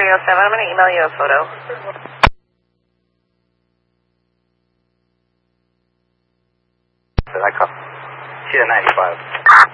307. I'm going to email you a photo. I call. She's at 95.